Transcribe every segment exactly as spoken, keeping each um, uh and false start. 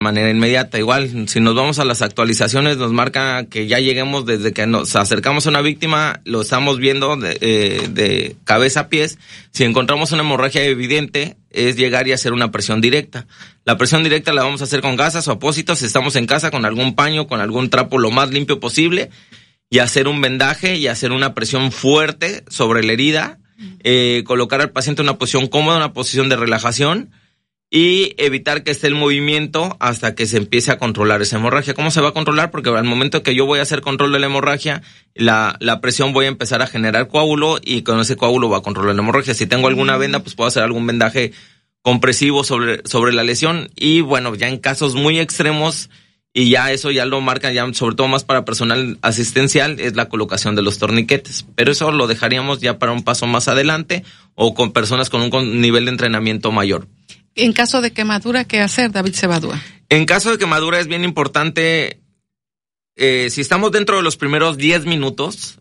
manera inmediata. Igual, si nos vamos a las actualizaciones, nos marca que ya lleguemos desde que nos acercamos a una víctima, lo estamos viendo de, eh, de cabeza a pies. Si encontramos una hemorragia evidente, es llegar y hacer una presión directa. La presión directa la vamos a hacer con gasas o apósitos, si estamos en casa, con algún paño, con algún trapo lo más limpio posible, y hacer un vendaje y hacer una presión fuerte sobre la herida, eh, colocar al paciente en una posición cómoda, una posición de relajación, y evitar que esté el movimiento hasta que se empiece a controlar esa hemorragia. ¿Cómo se va a controlar? Porque al momento que yo voy a hacer control de la hemorragia, la, la presión voy a empezar a generar coágulo y con ese coágulo va a controlar la hemorragia. Si tengo alguna venda, pues puedo hacer algún vendaje compresivo sobre, sobre la lesión. Y bueno, ya en casos muy extremos, y ya eso ya lo marcan, ya sobre todo más para personal asistencial, es la colocación de los torniquetes. Pero eso lo dejaríamos ya para un paso más adelante o con personas con un con nivel de entrenamiento mayor. En caso de quemadura, ¿qué hacer, David Cebadúa? En caso de quemadura es bien importante, eh, si estamos dentro de los primeros diez minutos,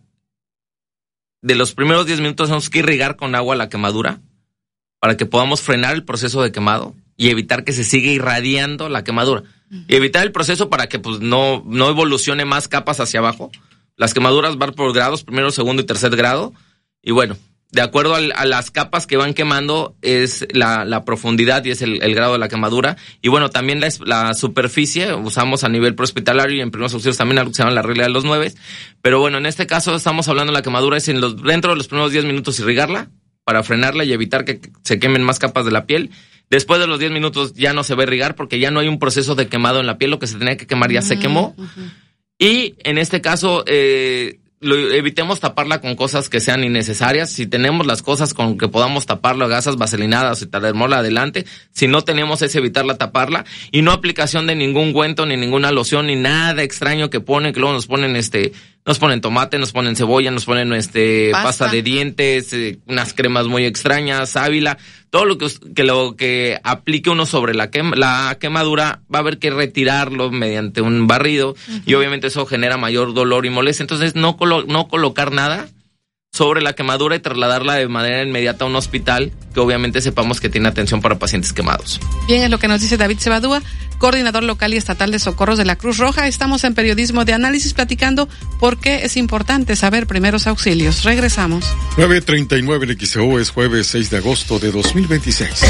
de los primeros diez minutos tenemos que irrigar con agua la quemadura para que podamos frenar el proceso de quemado y evitar que se siga irradiando la quemadura. Uh-huh. Y evitar el proceso para que pues no, no evolucione más capas hacia abajo. Las quemaduras van por grados, primero, segundo y tercer grado. Y bueno, de acuerdo al, a las capas que van quemando es la, la profundidad y es el, el grado de la quemadura. Y bueno, también la, la superficie, usamos a nivel prehospitalario y en primeros auxilios también algo que se llama la regla de los nueve. Pero bueno, en este caso estamos hablando de la quemadura, es en los, dentro de los primeros diez minutos irrigarla para frenarla y evitar que se quemen más capas de la piel. Después de los diez minutos ya no se va a irrigar porque ya no hay un proceso de quemado en la piel, lo que se tenía que quemar ya uh-huh, se quemó. Uh-huh. Y en este caso, eh, lo, evitemos taparla con cosas que sean innecesarias. Si tenemos las cosas con que podamos taparlo, gasas vaselinadas y talermola adelante. Si no tenemos, es evitarla, taparla. Y no aplicación de ningún ungüento, ni ninguna loción, ni nada extraño que ponen, que luego nos ponen este... Nos ponen tomate, nos ponen cebolla, nos ponen este pasta, pasta de dientes, eh, unas cremas muy extrañas, sábila, todo lo que, que lo que aplique uno sobre la, quema, la quemadura va a haber que retirarlo mediante un barrido uh-huh. y obviamente eso genera mayor dolor y molestia. Entonces no, colo- no colocar nada sobre la quemadura y trasladarla de manera inmediata a un hospital que obviamente sepamos que tiene atención para pacientes quemados. Bien, es lo que nos dice David Cebadúa, coordinador local y estatal de socorros de la Cruz Roja. Estamos en Periodismo de Análisis platicando por qué es importante saber primeros auxilios. Regresamos. nueve treinta y nueve en X E U, es jueves seis de agosto de dos mil veintiséis.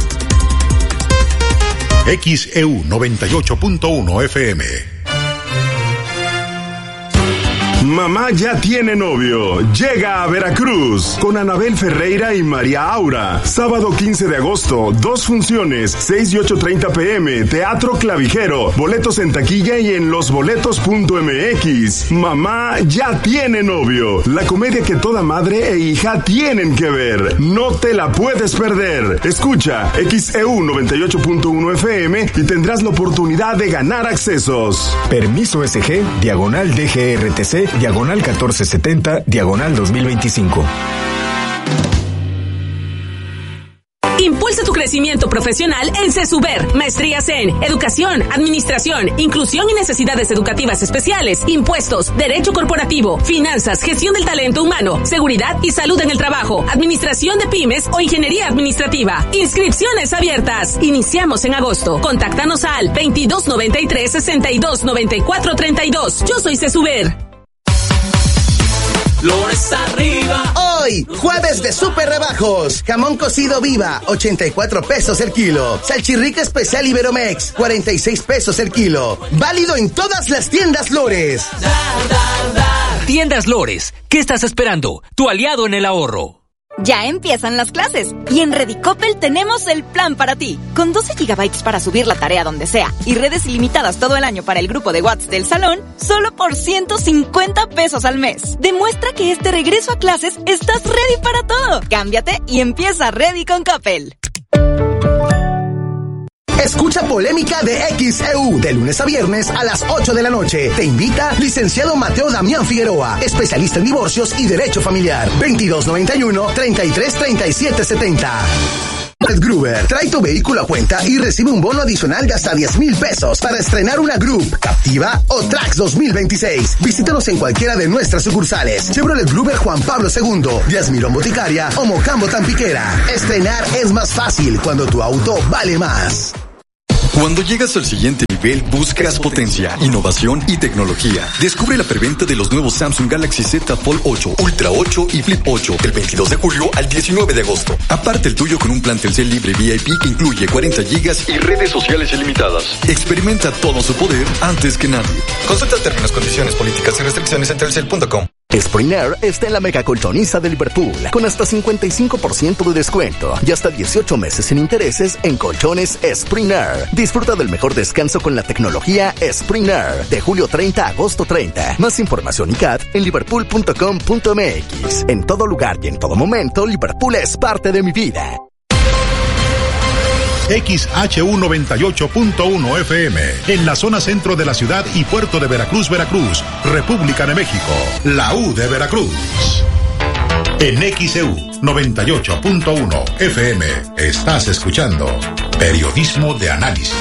X E U noventa y ocho punto uno F M. Mamá ya tiene novio. Llega a Veracruz con Anabel Ferreira y María Aura. Sábado quince de agosto, dos funciones, seis y ocho treinta pm, Teatro Clavijero. Boletos en taquilla y en losboletos punto m x. Mamá ya tiene novio. La comedia que toda madre e hija tienen que ver. No te la puedes perder. Escucha X E U noventa y ocho punto uno F M y tendrás la oportunidad de ganar accesos. Permiso S G, diagonal D G R T C, diagonal catorce setenta, diagonal dos mil veinticinco. Impulsa tu crecimiento profesional en CESUBER. Maestrías en Educación, Administración, Inclusión y Necesidades Educativas Especiales, Impuestos, Derecho Corporativo, Finanzas, Gestión del Talento Humano, Seguridad y Salud en el Trabajo, Administración de Pymes o Ingeniería Administrativa. Inscripciones abiertas. Iniciamos en agosto. Contáctanos al veintidós noventa y tres, sesenta y dos noventa y cuatro treinta y dos. Yo soy CESUBER. Flores arriba. Hoy, jueves de super rebajos. Jamón cocido Viva, ochenta y cuatro pesos el kilo. Salchirrica especial Iberomex, cuarenta y seis pesos el kilo. Válido en todas las tiendas Lores. Dar, dar, dar. Tiendas Lores, ¿qué estás esperando? Tu aliado en el ahorro. Ya empiezan las clases y en Redicopel tenemos el plan para ti. Con doce gigabytes para subir la tarea donde sea y redes ilimitadas todo el año para el grupo de WhatsApp del salón, solo por ciento cincuenta pesos al mes. Demuestra que este regreso a clases estás ready para todo. Cámbiate y empieza ready con Coppel. Escucha Polémica de X E U de lunes a viernes a las ocho de la noche. Te invita licenciado Mateo Damián Figueroa, especialista en divorcios y derecho familiar. veintidós noventa y uno, treinta y tres, treinta y siete setenta. Red Gruber, trae tu vehículo a cuenta y recibe un bono adicional de hasta diez mil pesos para estrenar una Group, Captiva o Trax dos mil veintiséis. Visítanos en cualquiera de nuestras sucursales. Chevrolet Gruber Juan Pablo segundo, Díaz Mirón Boticaria o Mocambo Tampiquera. Estrenar es más fácil cuando tu auto vale más. Cuando llegas al siguiente nivel, buscas potencia, innovación y tecnología. Descubre la preventa de los nuevos Samsung Galaxy Z Fold ocho, Ultra ocho y Flip ocho del veintidós de julio al diecinueve de agosto. Aparte el tuyo con un plan Telcel libre V I P que incluye cuarenta gigas y redes sociales ilimitadas. Experimenta todo su poder antes que nadie. Consulta términos, condiciones, políticas y restricciones en telcel punto com. Spring Air está en la mega colchoniza de Liverpool, con hasta cincuenta y cinco por ciento de descuento y hasta dieciocho meses sin intereses en colchones Spring Air. Disfruta del mejor descanso con la tecnología Spring Air, de julio treinta a agosto treinta. Más información y C A D en liverpool punto com punto m x. En todo lugar y en todo momento, Liverpool es parte de mi vida. X H U noventa y ocho punto uno F M, en la zona centro de la ciudad y puerto de Veracruz, Veracruz, República de México, la U de Veracruz. En X E U noventa y ocho punto uno F M, estás escuchando Periodismo de Análisis.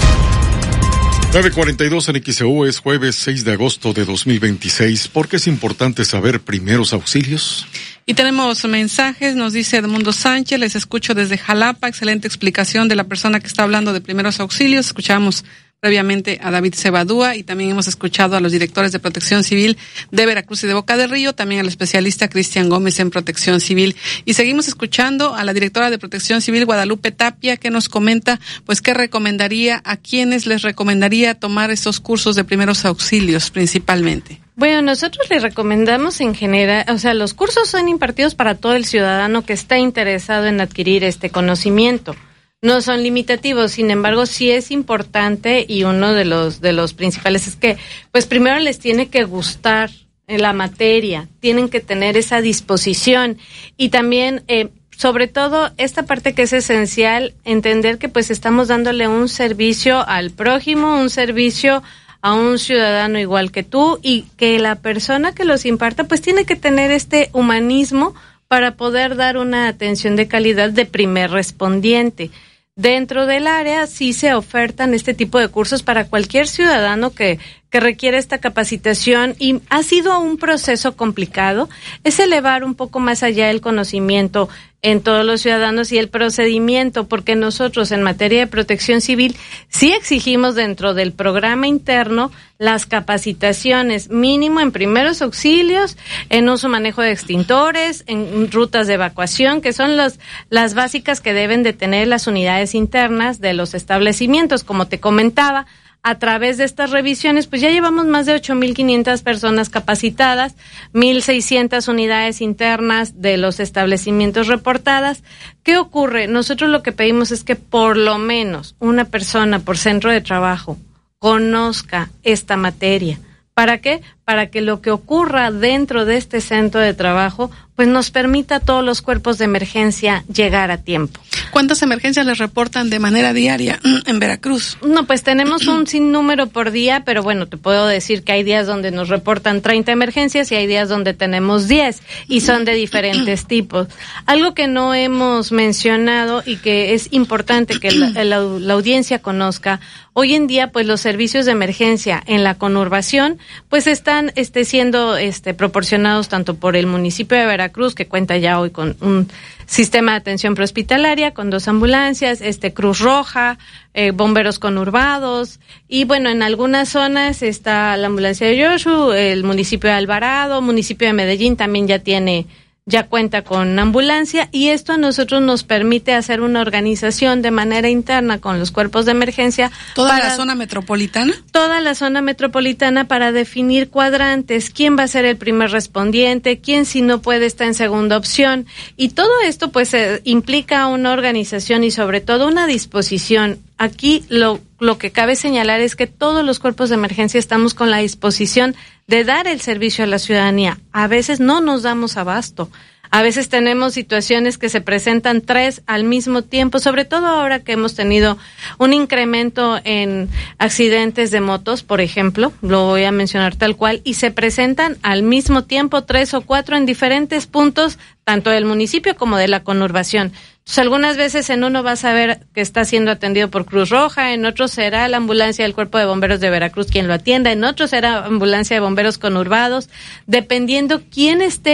nueve cuarenta y dos en X E U, es jueves seis de agosto de dos mil veintiséis. ¿Por qué es importante saber primeros auxilios? Y tenemos mensajes, nos dice Edmundo Sánchez, les escucho desde Jalapa, excelente explicación de la persona que está hablando de primeros auxilios. Escuchamos previamente a David Cebadúa y también hemos escuchado a los directores de Protección Civil de Veracruz y de Boca del Río, también al especialista Cristian Gómez en Protección Civil. Y seguimos escuchando a la directora de Protección Civil, Guadalupe Tapia, que nos comenta, pues, qué recomendaría, a quienes les recomendaría tomar estos cursos de primeros auxilios principalmente. Bueno, nosotros les recomendamos en general, o sea, los cursos son impartidos para todo el ciudadano que está interesado en adquirir este conocimiento. No son limitativos, sin embargo, sí es importante, y uno de los de los principales es que, pues, primero les tiene que gustar la materia, tienen que tener esa disposición y también, eh, sobre todo, esta parte que es esencial, entender que, pues, estamos dándole un servicio al prójimo, un servicio a un ciudadano igual que tú, y que la persona que los imparta, pues, tiene que tener este humanismo para poder dar una atención de calidad de primer respondiente. Dentro del área sí se ofertan este tipo de cursos para cualquier ciudadano que, que requiere esta capacitación, y ha sido un proceso complicado. Es elevar un poco más allá el conocimiento en todos los ciudadanos y el procedimiento, porque nosotros en materia de protección civil sí exigimos dentro del programa interno las capacitaciones mínimo en primeros auxilios, en uso manejo de extintores, en rutas de evacuación, que son los, las básicas que deben de tener las unidades internas de los establecimientos. Como te comentaba, a través de estas revisiones, pues ya llevamos más de ocho mil quinientas personas capacitadas, mil seiscientas unidades internas de los establecimientos reportadas. ¿Qué ocurre? Nosotros lo que pedimos es que por lo menos una persona por centro de trabajo conozca esta materia. ¿Para qué? Para que lo que ocurra dentro de este centro de trabajo, pues nos permita a todos los cuerpos de emergencia llegar a tiempo. ¿Cuántas emergencias les reportan de manera diaria en Veracruz? No, pues tenemos un sinnúmero por día, pero bueno, te puedo decir que hay días donde nos reportan treinta emergencias y hay días donde tenemos diez, y son de diferentes tipos. Algo que no hemos mencionado y que es importante que la, la, la audiencia conozca, hoy en día, pues los servicios de emergencia en la conurbación, pues están este, siendo este, proporcionados tanto por el municipio de Veracruz, que cuenta ya hoy con un sistema de atención prehospitalaria, con dos ambulancias, este Cruz Roja, eh, bomberos conurbados, y bueno, en algunas zonas está la ambulancia de Yoshu, el municipio de Alvarado, municipio de Medellín también ya tiene, ya cuenta con ambulancia, y esto a nosotros nos permite hacer una organización de manera interna con los cuerpos de emergencia. ¿Toda para, la zona metropolitana? Toda la zona metropolitana, para definir cuadrantes, quién va a ser el primer respondiente, quién, si no puede, está en segunda opción, y todo esto pues eh, implica una organización y sobre todo una disposición. Aquí lo, lo que cabe señalar es que todos los cuerpos de emergencia estamos con la disposición de dar el servicio a la ciudadanía. A veces no nos damos abasto. A veces tenemos situaciones que se presentan tres al mismo tiempo, sobre todo ahora que hemos tenido un incremento en accidentes de motos, por ejemplo, lo voy a mencionar tal cual, y se presentan al mismo tiempo tres o cuatro en diferentes puntos, tanto del municipio como de la conurbación. Entonces, algunas veces en uno vas a ver que está siendo atendido por Cruz Roja, en otro será la ambulancia del Cuerpo de Bomberos de Veracruz quien lo atienda, en otro será ambulancia de bomberos conurbados, dependiendo quién esté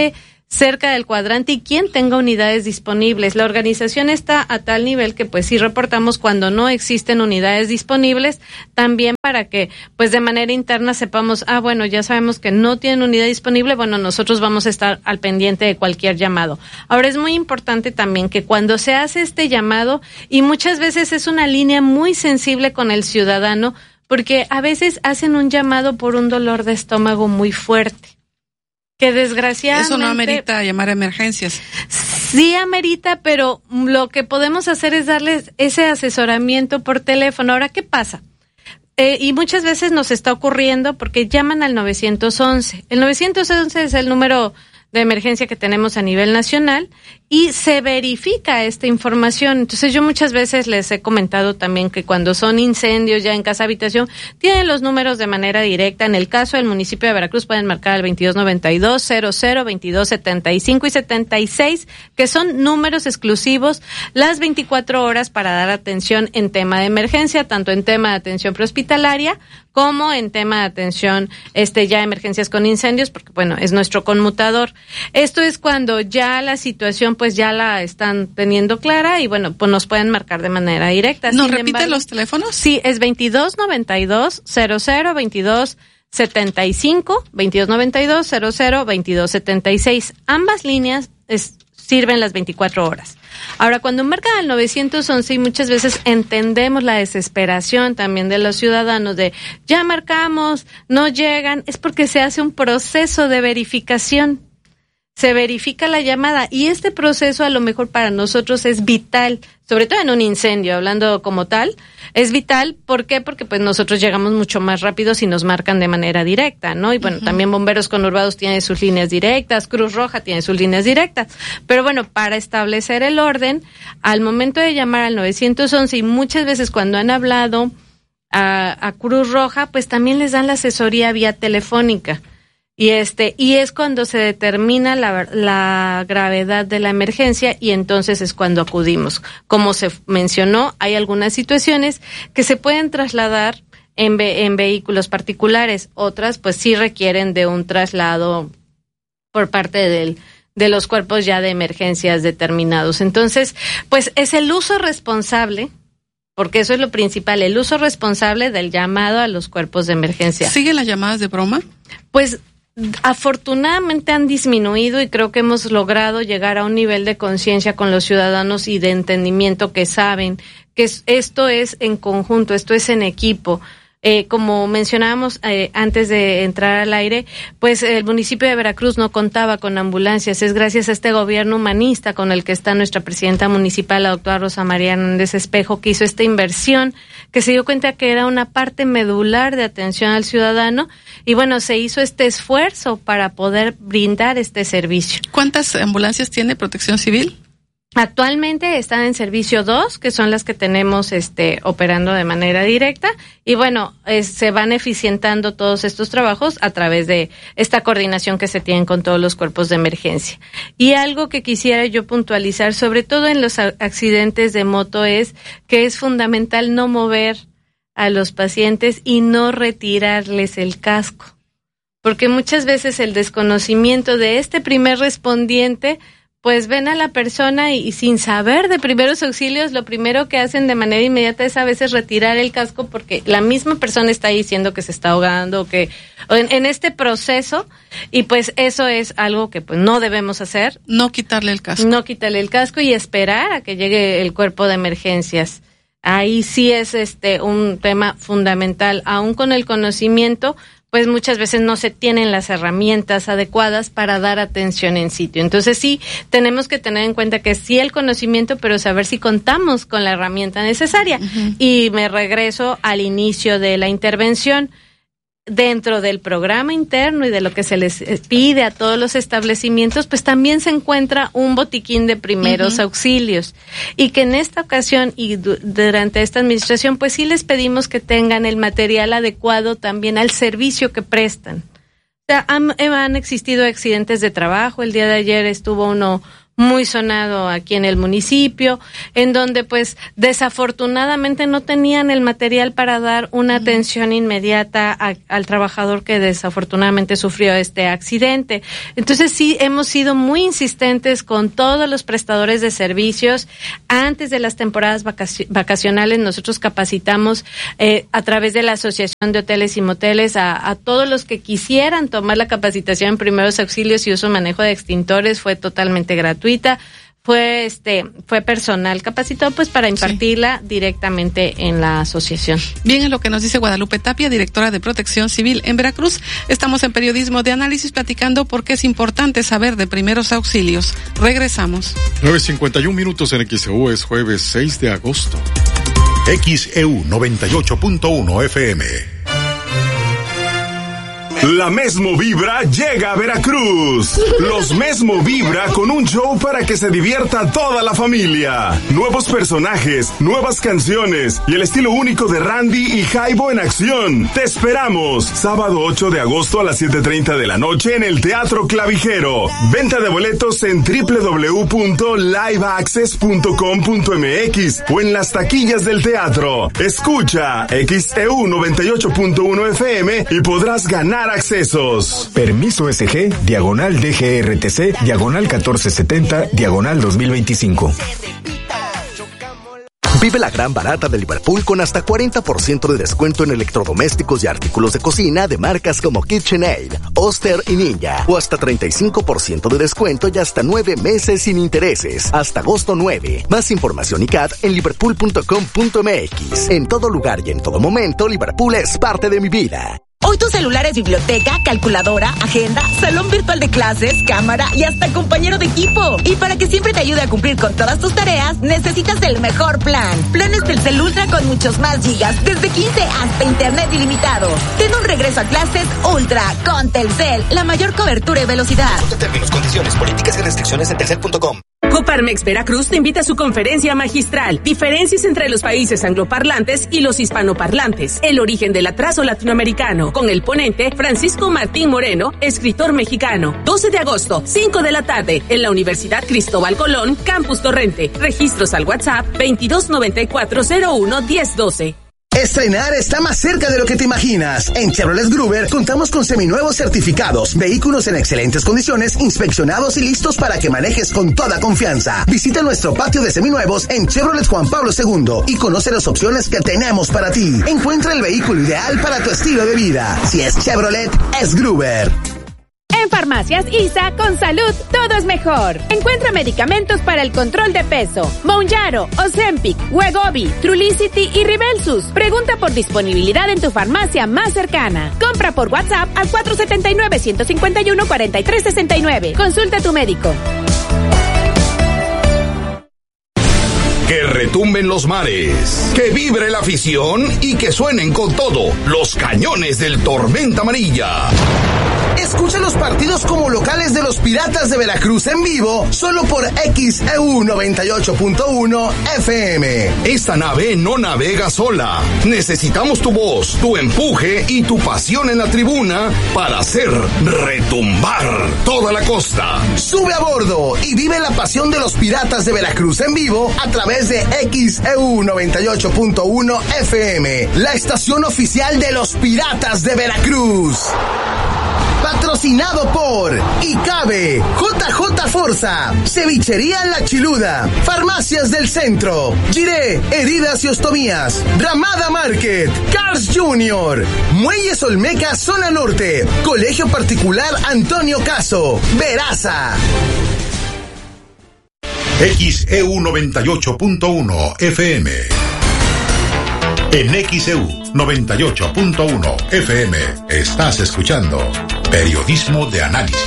cerca del cuadrante y quien tenga unidades disponibles. La organización está a tal nivel que pues sí reportamos cuando no existen unidades disponibles, también para que pues de manera interna sepamos, ah bueno, ya sabemos que no tienen unidad disponible, bueno, nosotros vamos a estar al pendiente de cualquier llamado. Ahora es muy importante también que cuando se hace este llamado, y muchas veces es una línea muy sensible con el ciudadano, porque a veces hacen un llamado por un dolor de estómago muy fuerte, que desgraciadamente... Eso no amerita llamar a emergencias. Sí amerita, pero lo que podemos hacer es darles ese asesoramiento por teléfono. Ahora, ¿qué pasa? Eh, y muchas veces nos está ocurriendo porque llaman al nueve once. El nueve once es el número de emergencia que tenemos a nivel nacional y se verifica esta información. Entonces yo muchas veces les he comentado también que cuando son incendios ya en casa habitación, tienen los números de manera directa. En el caso del municipio de Veracruz pueden marcar al veintidós noventa y dos, cero cero, veintidós setenta y cinco y setenta y seis, que son números exclusivos las veinticuatro horas para dar atención en tema de emergencia, tanto en tema de atención prehospitalaria como en tema de atención este ya emergencias con incendios, porque bueno, es nuestro conmutador. Esto es cuando ya la situación pues ya la están teniendo clara y bueno, pues nos pueden marcar de manera directa. ¿Nos repite los teléfonos? Sí, es veintidós noventa y dos, cero cero, veintidós setenta y cinco, veintidós noventa y dos, cero cero, veintidós setenta y seis. Ambas líneas es, sirven las veinticuatro horas. Ahora, cuando marcan al nueve once y muchas veces entendemos la desesperación también de los ciudadanos de ya marcamos, no llegan, es porque se hace un proceso de verificación. Se verifica la llamada y este proceso a lo mejor para nosotros es vital, sobre todo en un incendio, hablando como tal, es vital. ¿Por qué? Porque pues nosotros llegamos mucho más rápido si nos marcan de manera directa, ¿no? Y bueno, uh-huh. También Bomberos Conurbados tiene sus líneas directas, Cruz Roja tiene sus líneas directas. Pero bueno, para establecer el orden, al momento de llamar al nueve once y muchas veces cuando han hablado a, a Cruz Roja, pues también les dan la asesoría vía telefónica. Y este, y es cuando se determina la, la gravedad de la emergencia y entonces es cuando acudimos. Como se mencionó, hay algunas situaciones que se pueden trasladar en, ve, en vehículos particulares, otras pues sí requieren de un traslado por parte del, de los cuerpos ya de emergencias determinados. Entonces, pues es el uso responsable, porque eso es lo principal, el uso responsable del llamado a los cuerpos de emergencia. ¿Siguen las llamadas de broma? Pues afortunadamente han disminuido y creo que hemos logrado llegar a un nivel de conciencia con los ciudadanos y de entendimiento que saben que esto es en conjunto, esto es en equipo. Eh, como mencionábamos eh, antes de entrar al aire, pues el municipio de Veracruz no contaba con ambulancias. Es gracias a este gobierno humanista con el que está nuestra presidenta municipal, la doctora Rosa María Hernández Espejo, que hizo esta inversión, que se dio cuenta que era una parte medular de atención al ciudadano y bueno, se hizo este esfuerzo para poder brindar este servicio. ¿Cuántas ambulancias tiene Protección Civil? Actualmente están en servicio dos, que son las que tenemos este operando de manera directa y bueno, eh, se van eficientando todos estos trabajos a través de esta coordinación que se tiene con todos los cuerpos de emergencia. Y algo que quisiera yo puntualizar, sobre todo en los accidentes de moto, es que es fundamental no mover a los pacientes y no retirarles el casco, porque muchas veces el desconocimiento de este primer respondiente pues ven a la persona y, y sin saber de primeros auxilios, lo primero que hacen de manera inmediata es a veces retirar el casco porque la misma persona está diciendo que se está ahogando, que o en, en este proceso, y pues eso es algo que pues no debemos hacer. No quitarle el casco. No quitarle el casco y esperar a que llegue el cuerpo de emergencias. Ahí sí es este un tema fundamental, aún con el conocimiento, pues muchas veces no se tienen las herramientas adecuadas para dar atención en sitio. Entonces sí, tenemos que tener en cuenta que sí el conocimiento, pero saber si contamos con la herramienta necesaria. Uh-huh. Y me regreso al inicio de la intervención. Dentro del programa interno y de lo que se les pide a todos los establecimientos, pues también se encuentra un botiquín de primeros uh-huh. auxilios. Y que en esta ocasión y du- durante esta administración, pues sí les pedimos que tengan el material adecuado también al servicio que prestan. O sea, han, han existido accidentes de trabajo. El día de ayer estuvo uno muy sonado aquí en el municipio, en donde pues desafortunadamente no tenían el material para dar una atención inmediata a, al trabajador que desafortunadamente sufrió este accidente. Entonces sí hemos sido muy insistentes con todos los prestadores de servicios. Antes de las temporadas vacaci- vacacionales nosotros capacitamos eh, a través de la Asociación de Hoteles y Moteles a, a todos los que quisieran tomar la capacitación en primeros auxilios y uso y manejo de extintores. Fue totalmente gratuita. Fue este fue personal capacitado pues para impartirla sí. directamente en la asociación. Bien, es lo que nos dice Guadalupe Tapia, directora de Protección Civil en Veracruz. Estamos en Periodismo de Análisis platicando por qué es importante saber de primeros auxilios. Regresamos. nueve cincuenta y un minutos en X E U, es jueves seis de agosto. X E U noventa y ocho punto uno F M. La Mesmo Vibra llega a Veracruz. Los Mesmo Vibra con un show para que se divierta toda la familia. Nuevos personajes, nuevas canciones y el estilo único de Randy y Jaibo en acción. Te esperamos. Sábado ocho de agosto a las siete treinta de la noche en el Teatro Clavijero. Venta de boletos en doble u doble u doble u punto live access punto com punto m x o en las taquillas del teatro. Escucha X E U noventa y ocho punto uno F M y podrás ganar accesos. Permiso S G, diagonal D G R T C, diagonal catorce setenta, diagonal dos mil veinticinco. Vive la gran barata de Liverpool con hasta cuarenta por ciento de descuento en electrodomésticos y artículos de cocina de marcas como KitchenAid, Oster y Ninja. O hasta treinta y cinco por ciento de descuento y hasta nueve meses sin intereses. Hasta agosto nueve. Más información y C A D en liverpool punto com punto m x. En todo lugar y en todo momento, Liverpool es parte de mi vida. Hoy tu celular es biblioteca, calculadora, agenda, salón virtual de clases, cámara y hasta compañero de equipo. Y para que siempre te ayude a cumplir con todas tus tareas, necesitas el mejor plan. Planes Telcel Ultra con muchos más gigas, desde quince hasta internet ilimitado. Ten un regreso a clases Ultra con Telcel, la mayor cobertura y velocidad. Términos, condiciones, políticas y restricciones en telcel punto com. Coparmex Veracruz te invita a su conferencia magistral, Diferencias entre los países angloparlantes y los hispanoparlantes, el origen del atraso latinoamericano, con el ponente Francisco Martín Moreno, escritor mexicano. doce de agosto, cinco de la tarde, en la Universidad Cristóbal Colón, Campus Torrente. Registros al WhatsApp veintidós noventa y cuatro cero uno diez doce. Estrenar está más cerca de lo que te imaginas. En Chevrolet Gruber contamos con seminuevos certificados, vehículos en excelentes condiciones, inspeccionados y listos para que manejes con toda confianza. Visita nuestro patio de seminuevos en Chevrolet Juan Pablo segundo y conoce las opciones que tenemos para ti. Encuentra el vehículo ideal para tu estilo de vida. Si es Chevrolet, es Gruber. En Farmacias I S A, con salud, todo es mejor. Encuentra medicamentos para el control de peso. Mounjaro, Ozempic, Wegovy, Trulicity y Ribelsus. Pregunta por disponibilidad en tu farmacia más cercana. Compra por WhatsApp al cuatro siete nueve, uno cinco uno, cuatro tres seis nueve. Consulta a tu médico. Que retumben los mares, que vibre la afición y que suenen con todo los cañones del Tormenta Amarilla. Escucha los partidos como locales de los Piratas de Veracruz en vivo, solo por X E U noventa y ocho punto uno F M. Esta nave no navega sola. Necesitamos tu voz, tu empuje y tu pasión en la tribuna para hacer retumbar toda la costa. Sube a bordo y vive la pasión de los Piratas de Veracruz en vivo a través de X E U noventa y ocho punto uno F M, la estación oficial de los Piratas de Veracruz. Patrocinado por Icabe, J J Forza, Cevichería La Chiluda, Farmacias del Centro, Giré, Heridas y Ostomías, Ramada Market, Cars Junior, Muelles Olmeca Zona Norte, Colegio Particular Antonio Caso, Veraza. X E U noventa y ocho punto uno F M. En X E U noventa y ocho punto uno F M estás escuchando Periodismo de Análisis.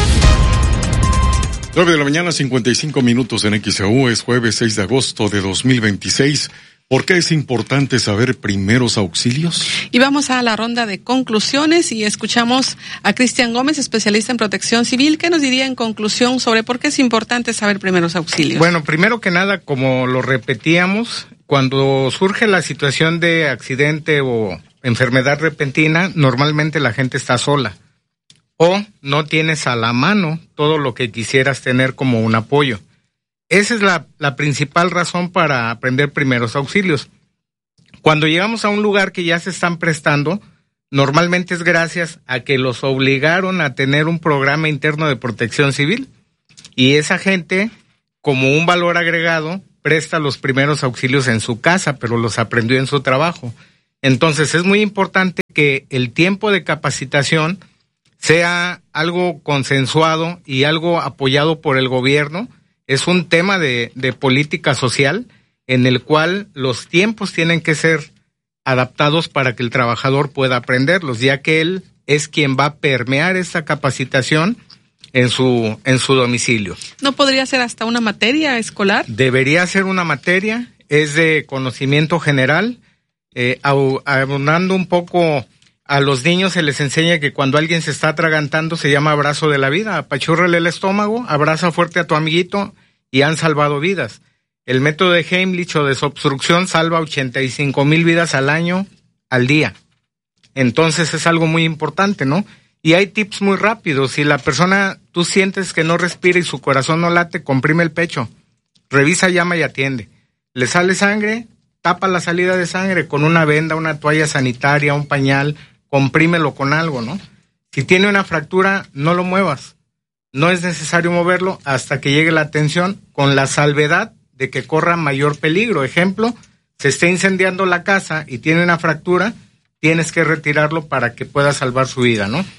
nueve de la mañana, cincuenta y cinco minutos en X E U, es jueves seis de agosto de dos mil veintiséis. ¿Por qué es importante saber primeros auxilios? Y vamos a la ronda de conclusiones y escuchamos a Cristian Gómez, especialista en protección civil. ¿Qué nos diría en conclusión sobre por qué es importante saber primeros auxilios? Bueno, primero que nada, como lo repetíamos, cuando surge la situación de accidente o enfermedad repentina, normalmente la gente está sola. o no tienes a la mano todo lo que quisieras tener como un apoyo. Esa es la, la principal razón para aprender primeros auxilios. Cuando llegamos a un lugar que ya se están prestando, normalmente es gracias a que los obligaron a tener un programa interno de protección civil, y esa gente, como un valor agregado, presta los primeros auxilios en su casa, pero los aprendió en su trabajo. Entonces es muy importante que el tiempo de capacitación sea algo consensuado y algo apoyado por el gobierno. Es un tema de, de política social en el cual los tiempos tienen que ser adaptados para que el trabajador pueda aprenderlos, ya que él es quien va a permear esta capacitación en su en su domicilio. ¿No podría ser hasta una materia escolar? Debería ser una materia, es de conocimiento general. Eh, abundando un poco a los niños, se les enseña que cuando alguien se está atragantando se llama abrazo de la vida. Apachúrrale el estómago, abraza fuerte a tu amiguito y han salvado vidas. El método de Heimlich o desobstrucción salva ochenta y cinco mil vidas al año, al día. Entonces es algo muy importante, ¿no? Y hay tips muy rápidos. Si la persona, tú sientes que no respira y su corazón no late, comprime el pecho. Revisa, llama y atiende. Le sale sangre, tapa la salida de sangre con una venda, una toalla sanitaria, un pañal, comprímelo con algo, ¿no? Si tiene una fractura, no lo muevas. No es necesario moverlo hasta que llegue la atención, con la salvedad de que corra mayor peligro. Ejemplo, se está incendiando la casa y tiene una fractura, tienes que retirarlo para que pueda salvar su vida, ¿no?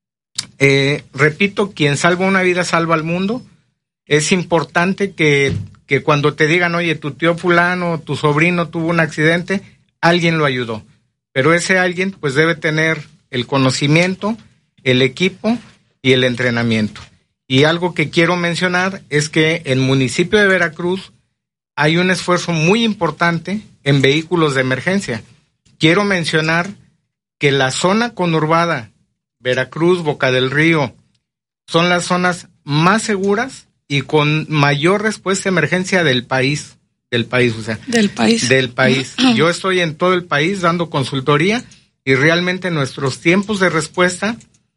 Eh, repito, quien salva una vida salva al mundo. Es importante que, que cuando te digan, oye, tu tío fulano, tu sobrino tuvo un accidente, alguien lo ayudó. Pero ese alguien pues debe tener el conocimiento, el equipo y el entrenamiento. Y algo que quiero mencionar es que en el municipio de Veracruz hay un esfuerzo muy importante en vehículos de emergencia. Quiero mencionar que la zona conurbada, Veracruz, Boca del Río, son las zonas más seguras y con mayor respuesta a emergencia del país, del país, o sea, del país. Del país. Yo estoy en todo el país dando consultoría y realmente nuestros tiempos de respuesta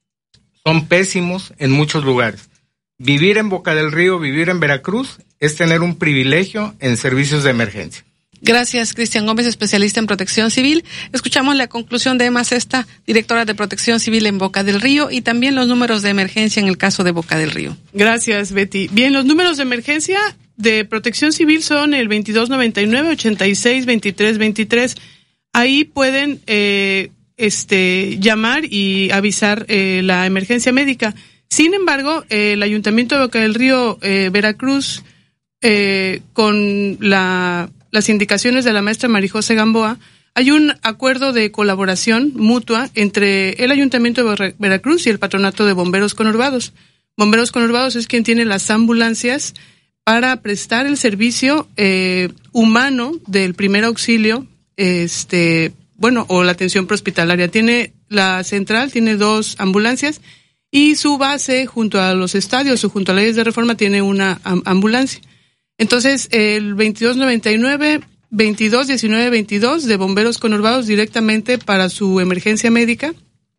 son pésimos en muchos lugares. Vivir en Boca del Río, vivir en Veracruz, es tener un privilegio en servicios de emergencia. Gracias, Cristian Gómez, especialista en protección civil. Escuchamos la conclusión de Emma Cesta, directora de protección civil en Boca del Río, y también los números de emergencia en el caso de Boca del Río. Gracias, Betty. Bien, los números de emergencia de protección civil son el veintidós noventa y nueve, ochenta y seis, veintitrés veintitrés. Ahí pueden eh, este, llamar y avisar eh, la emergencia médica. Sin embargo, eh, el Ayuntamiento de Boca del Río, eh, Veracruz, eh, con la, las indicaciones de la maestra María José Gamboa, hay un acuerdo de colaboración mutua entre el Ayuntamiento de Veracruz y el Patronato de Bomberos Conurbados. Bomberos Conurbados es quien tiene las ambulancias para prestar el servicio eh, humano del primer auxilio, este, bueno, o la atención prehospitalaria. Tiene la central, tiene dos ambulancias, y su base junto a los estadios o junto a leyes de reforma tiene una ambulancia. Entonces, el veintidós noventa y nueve, veintidós diecinueve veintidós de Bomberos Conurbados directamente para su emergencia médica.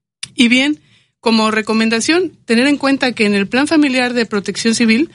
Y bien, como recomendación, tener en cuenta que en el Plan Familiar de Protección Civil,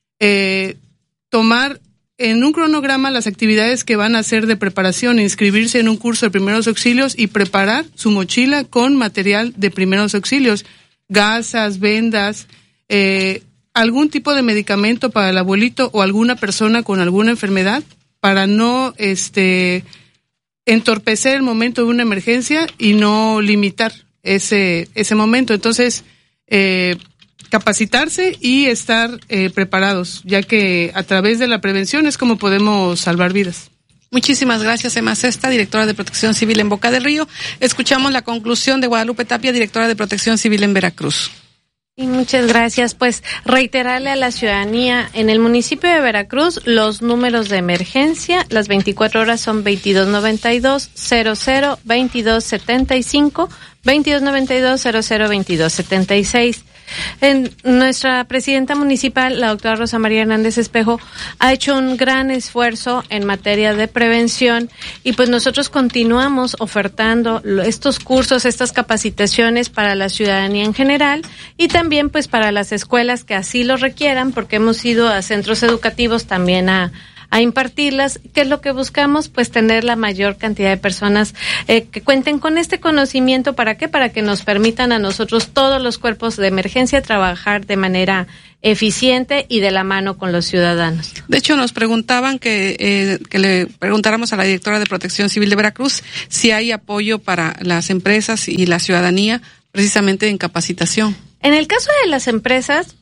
eh, tomar en un cronograma las actividades que van a hacer de preparación, inscribirse en un curso de primeros auxilios y preparar su mochila con material de primeros auxilios. Gasas, vendas, eh, algún tipo de medicamento para el abuelito o alguna persona con alguna enfermedad para no este entorpecer el momento de una emergencia y no limitar ese ese momento. Entonces, eh, capacitarse y estar eh, preparados, ya que a través de la prevención es como podemos salvar vidas. Muchísimas gracias, Emma Cesta, directora de Protección Civil en Boca del Río. Escuchamos la conclusión de Guadalupe Tapia, directora de Protección Civil en Veracruz. Y muchas gracias. Pues reiterarle a la ciudadanía, en el municipio de Veracruz, los números de emergencia, las veinticuatro horas son veintidós noventa y dos, cero cero, veintidós setenta y cinco, veintidós noventa y dos, cero cero, veintidós setenta y seis. En nuestra presidenta municipal, la doctora Rosa María Hernández Espejo, ha hecho un gran esfuerzo en materia de prevención y pues nosotros continuamos ofertando estos cursos, estas capacitaciones para la ciudadanía en general y también pues para las escuelas que así lo requieran, porque hemos ido a centros educativos también a a impartirlas. ¿Qué es lo que buscamos? Pues tener la mayor cantidad de personas eh, que cuenten con este conocimiento. ¿Para qué? Para que nos permitan a nosotros, todos los cuerpos de emergencia, trabajar de manera eficiente y de la mano con los ciudadanos. De hecho, nos preguntaban que, eh, que le preguntáramos a la directora de Protección Civil de Veracruz si hay apoyo para las empresas y la ciudadanía precisamente en capacitación. En el caso de las empresas,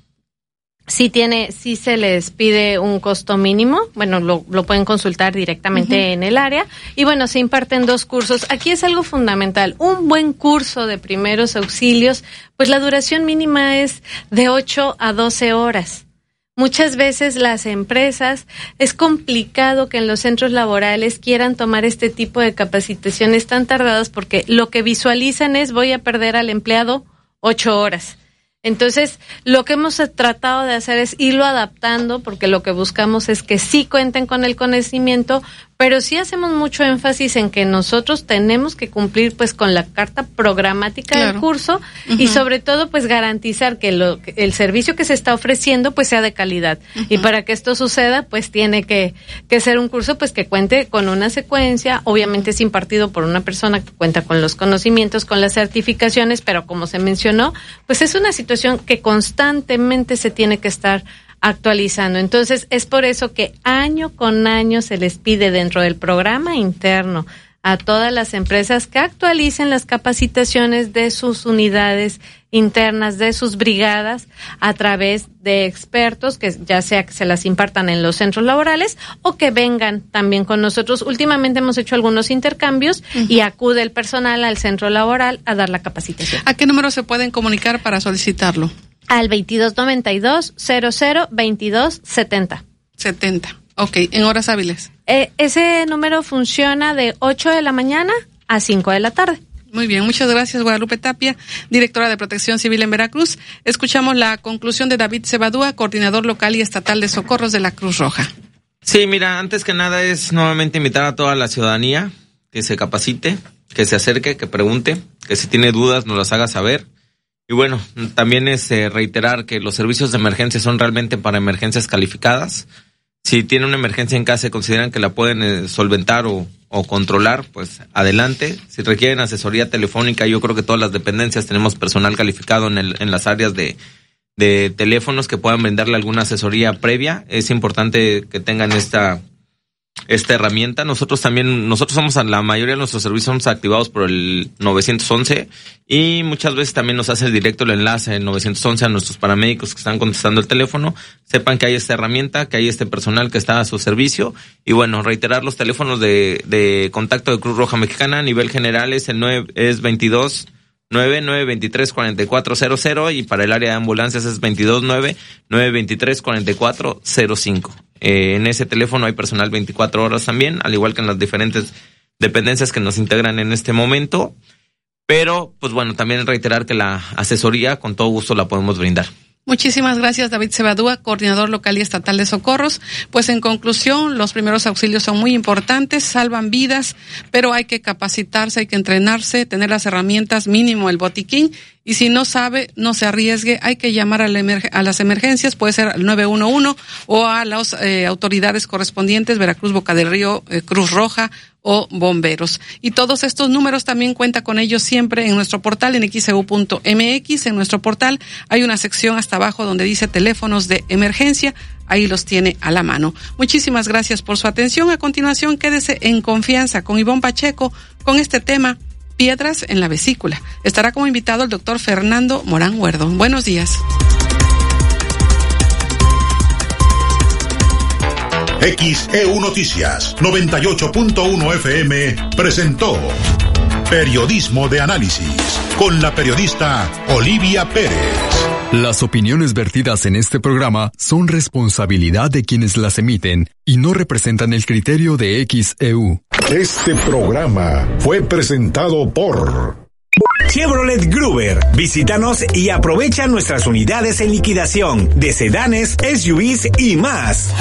sí tiene, sí se les pide un costo mínimo, bueno, lo, lo pueden consultar directamente uh-huh. en el área, y bueno, se imparten dos cursos. Aquí es algo fundamental, un buen curso de primeros auxilios, pues la duración mínima es de ocho a doce horas. Muchas veces las empresas, es complicado que en los centros laborales quieran tomar este tipo de capacitaciones tan tardadas porque lo que visualizan es voy a perder al empleado ocho horas. Entonces, lo que hemos tratado de hacer es irlo adaptando, porque lo que buscamos es que sí cuenten con el conocimiento, pero sí hacemos mucho énfasis en que nosotros tenemos que cumplir pues con la carta programática claro. del curso uh-huh. y sobre todo pues garantizar que lo, el servicio que se está ofreciendo pues sea de calidad. Uh-huh. Y para que esto suceda pues tiene que, que ser un curso pues que cuente con una secuencia, obviamente es impartido por una persona que cuenta con los conocimientos, con las certificaciones, pero como se mencionó, pues es una situación que constantemente se tiene que estar actualizando. Entonces, es por eso que año con año se les pide dentro del programa interno a todas las empresas que actualicen las capacitaciones de sus unidades internas, de sus brigadas, a través de expertos, que ya sea que se las impartan en los centros laborales o que vengan también con nosotros. Últimamente hemos hecho algunos intercambios uh-huh. y acude el personal al centro laboral a dar la capacitación. ¿A qué número se pueden comunicar para solicitarlo? Al veintidós noventa y dos cero cero veintidós setenta. setenta. Ok, en horas hábiles. Eh, ese número funciona de ocho de la mañana a cinco de la tarde. Muy bien, muchas gracias, Guadalupe Tapia, directora de Protección Civil en Veracruz. Escuchamos la conclusión de David Cebadúa, coordinador local y estatal de socorros de la Cruz Roja. Sí, mira, antes que nada es nuevamente invitar a toda la ciudadanía que se capacite, que se acerque, que pregunte, que si tiene dudas nos las haga saber. Y bueno, también es eh, reiterar que los servicios de emergencia son realmente para emergencias calificadas. Si tienen una emergencia en casa y consideran que la pueden eh, solventar o, o controlar, pues adelante. Si requieren asesoría telefónica, yo creo que todas las dependencias tenemos personal calificado en, el, en las áreas de, de teléfonos que puedan brindarle alguna asesoría previa. Es importante que tengan esta... esta herramienta. Nosotros también, nosotros somos, a la mayoría de nuestros servicios somos activados por el nueve once y muchas veces también nos hace el directo el enlace en nueve once a nuestros paramédicos que están contestando el teléfono. Sepan que hay esta herramienta, que hay este personal que está a su servicio y bueno, reiterar los teléfonos de, de contacto de Cruz Roja Mexicana a nivel general es el nueve, es veintidós nueve nueve veintitrés cuarenta y cuatro cero cero y para el área de ambulancias es veintidós nueve nueve veintitrés cuarenta y cuatro cero cinco. Eh, en ese teléfono hay personal veinticuatro horas también, al igual que en las diferentes dependencias que nos integran en este momento. Pero, pues bueno, también reiterar que la asesoría con todo gusto la podemos brindar. Muchísimas gracias, David Cebadúa, coordinador local y estatal de socorros. Pues en conclusión, los primeros auxilios son muy importantes, salvan vidas, pero hay que capacitarse, hay que entrenarse, tener las herramientas, mínimo el botiquín. Y si no sabe, no se arriesgue, hay que llamar a, la emerg- a las emergencias, puede ser al nueve uno uno o a las eh, autoridades correspondientes, Veracruz, Boca del Río, eh, Cruz Roja o bomberos. Y todos estos números también cuenta con ellos siempre en nuestro portal en equis e u punto eme equis. En nuestro portal hay una sección hasta abajo donde dice teléfonos de emergencia. Ahí los tiene a la mano. Muchísimas gracias por su atención. A continuación, quédese en confianza con Ivonne Pacheco con este tema, piedras en la vesícula. Estará como invitado el doctor Fernando Morán Huerdo. Buenos días. X E U Noticias noventa y ocho punto uno F M presentó Periodismo de Análisis con la periodista Olivia Pérez. Las opiniones vertidas en este programa son responsabilidad de quienes las emiten y no representan el criterio de X E U. Este programa fue presentado por Chevrolet Gruber. Visítanos y aprovecha nuestras unidades en liquidación de sedanes, S U Vs y más.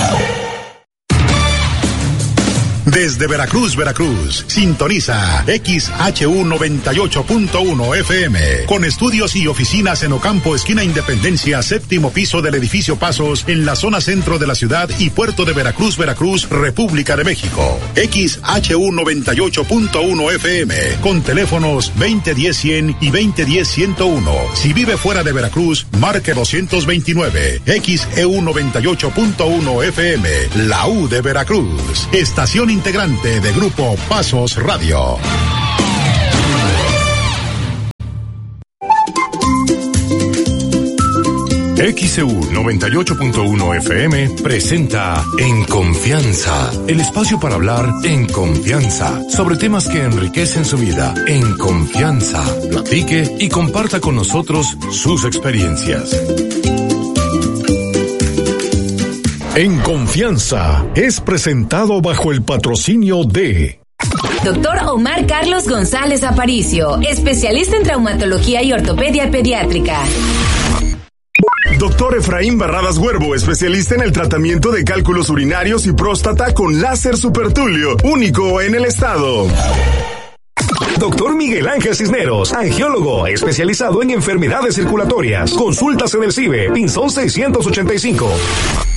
Desde Veracruz, Veracruz, sintoniza X H U noventa y ocho punto uno F M, con estudios y oficinas en Ocampo, esquina Independencia, séptimo piso del edificio Pasos, en la zona centro de la ciudad y puerto de Veracruz, Veracruz, República de México. X H U noventa y ocho punto uno F M, con teléfonos veinte diez cien y veinte diez ciento uno. Si vive fuera de Veracruz, marque doscientos veintinueve. X E U noventa y ocho punto uno F M, la U de Veracruz. Estación integrante de Grupo Pasos Radio. X E U noventa y ocho punto uno F M presenta En Confianza, el espacio para hablar en confianza sobre temas que enriquecen su vida. En confianza, platique y comparta con nosotros sus experiencias. En Confianza es presentado bajo el patrocinio de Doctor Omar Carlos González Aparicio, especialista en traumatología y ortopedia pediátrica. Doctor Efraín Barradas Huervo, especialista en el tratamiento de cálculos urinarios y próstata con láser supertulio, único en el estado. Doctor Miguel Ángel Cisneros, angiólogo, especializado en enfermedades circulatorias. Consultas en el C I B E, Pinzón seiscientos ochenta y cinco.